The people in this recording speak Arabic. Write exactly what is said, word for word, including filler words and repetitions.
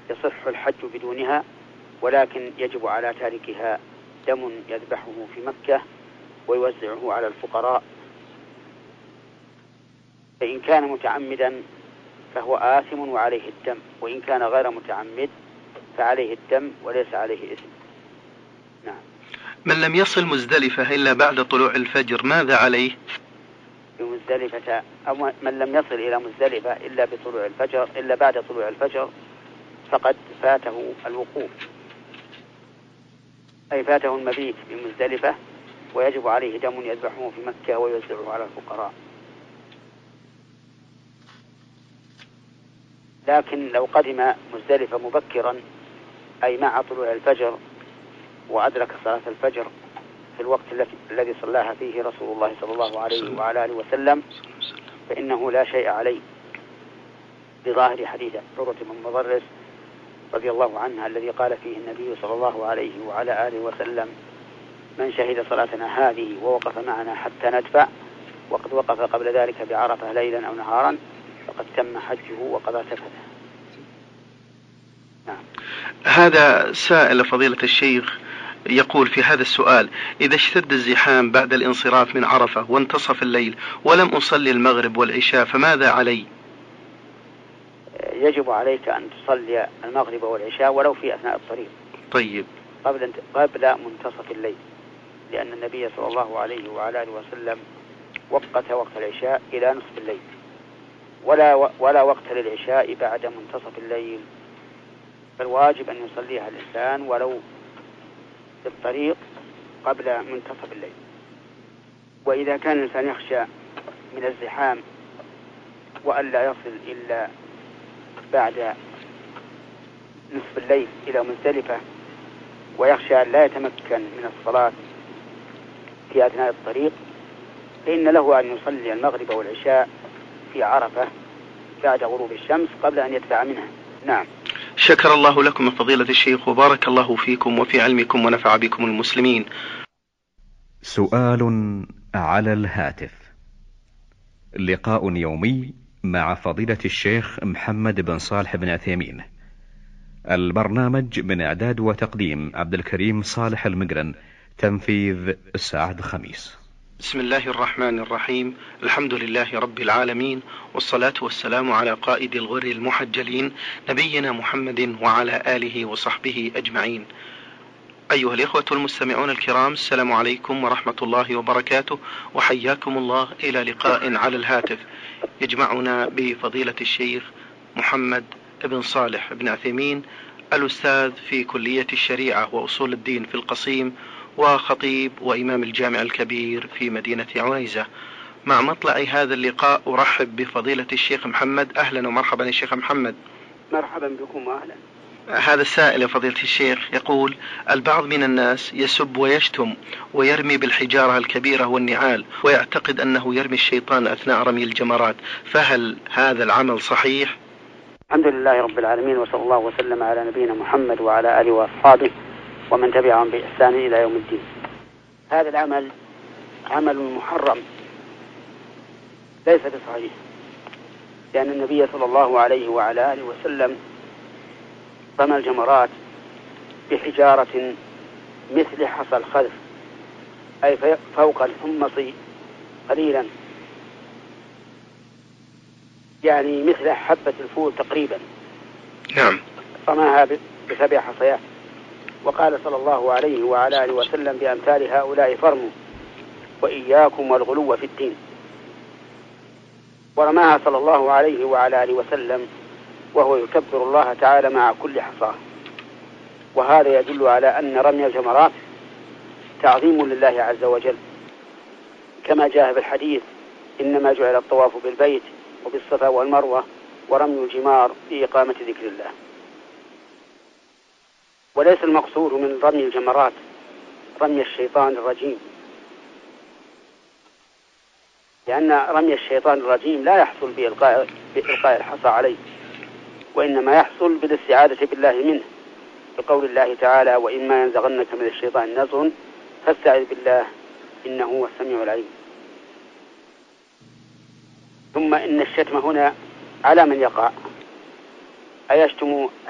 يصح الحج بدونها، ولكن يجب على تاركها دم يذبحه في مكة ويوزعه على الفقراء. فإن كان متعمدا فهو آثم وعليه الدم، وإن كان غير متعمد فعليه الدم وليس عليه إثم. نعم. من لم يصل مزدلفة إلا بعد طلوع الفجر ماذا عليه؟ بمزدلفة أو من لم يصل إلى مزدلفة إلا بطلوع الفجر إلا بعد طلوع الفجر فقد فاته الوقوف، أي فاته المبيت بمزدلفة، ويجب عليه دم يذبحه في مكة ويوزعه على الفقراء. لكن لو قدم مزدلفة مبكرا أي مع طلوع الفجر وأدرك صلاة الفجر في الوقت الذي صلاها فيه رسول الله صلى الله عليه وعلى آله وسلم فإنه لا شيء عليه بظاهر حديث عروة بن مضرس رضي الله عنها الذي قال فيه النبي صلى الله عليه وعلى آله وسلم: من شهد صلاتنا هذه ووقف معنا حتى ندفع وقد وقف قبل ذلك بعرفة ليلا أو نهارا فقد تم حجه وقضى سفره. نعم. هذا سائل فضيلة الشيخ يقول في هذا السؤال: إذا اشتد الزحام بعد الانصراف من عرفة وانتصف الليل ولم أصلي المغرب والعشاء فماذا علي؟ يجب عليك أن تصلي المغرب والعشاء ولو في أثناء الطريق. طيب. قبل قبل منتصف الليل، لأن النبي صلى الله عليه وعلى آله وسلم وقت وقت العشاء إلى نصف الليل، ولا ولا وقت للعشاء بعد منتصف الليل، فالواجب أن يصليها الإنسان ولو في الطريق قبل منتصف الليل. وإذا كان الإنسان يخشى من الزحام وأن لا يصل إلا بعد نصف الليل إلى مزدلفة ويخشى أن لا يتمكن من الصلاة في أثناء الطريق، فإن له أن يصلي المغرب والعشاء في عرفة بعد غروب الشمس قبل أن يدفع منها. نعم. شكر الله لكم فضيلة الشيخ وبارك الله فيكم وفي علمكم ونفع بكم المسلمين. سؤال على الهاتف. لقاء يومي مع فضيلة الشيخ محمد بن صالح بن عثيمين. البرنامج من إعداد وتقديم عبد الكريم صالح المقرن. تنفيذ سعد خميس. بسم الله الرحمن الرحيم. الحمد لله رب العالمين، والصلاة والسلام على قائد الغر المحجلين نبينا محمد وعلى آله وصحبه أجمعين. أيها الإخوة المستمعون الكرام، السلام عليكم ورحمة الله وبركاته، وحياكم الله إلى لقاء على الهاتف يجمعنا بفضيلة الشيخ محمد بن صالح بن عثيمين، الأستاذ في كلية الشريعة وأصول الدين في القصيم، وخطيب وإمام الجامع الكبير في مدينة عنيزة. مع مطلع هذا اللقاء أرحب بفضيلة الشيخ محمد. أهلا ومرحبا يا شيخ محمد. مرحبا بكم وأهلا. هذا السائل يا فضيلة الشيخ يقول: البعض من الناس يسب ويشتم ويرمي بالحجارة الكبيرة والنعال ويعتقد أنه يرمي الشيطان أثناء رمي الجمرات، فهل هذا العمل صحيح؟ الحمد لله رب العالمين، وصلى الله وسلم على نبينا محمد وعلى آله وأصحابه ومن تبعهم بإحسان إلى يوم الدين. هذا العمل عمل محرم ليس بصحيح، لأن النبي صلى الله عليه وعلى آله وسلم رمى الجمرات بحجارة مثل حصى الخذف، أي فوق الحمص قليلا، يعني مثل حبة الفول تقريبا. نعم. رماها بسبع حصيات، وقال صلى الله عليه وعلى آله وسلم: بأمثال هؤلاء فرموا وإياكم والغلو في الدين. ورماها صلى الله عليه وعلى آله وسلم وهو يكبر الله تعالى مع كل حصاه، وهذا يدل على أن رمي الجمرات تعظيم لله عز وجل، كما جاء في الحديث: إنما جعل الطواف بالبيت وبالصفا والمروة ورمي الجمار لإقامة ذكر الله. وليس المقصود من رمي الجمرات رمي الشيطان الرجيم، لأن رمي الشيطان الرجيم لا يحصل بإلقاء, بإلقاء الحصى عليه، وإنما يحصل بالاستعاذة بالله منه، بقول الله تعالى: وإما ينزغنك من الشيطان نزغ فاستعذ بالله إنه هو السميع العليم. ثم إن الشتم هنا على من يقع، أيشتم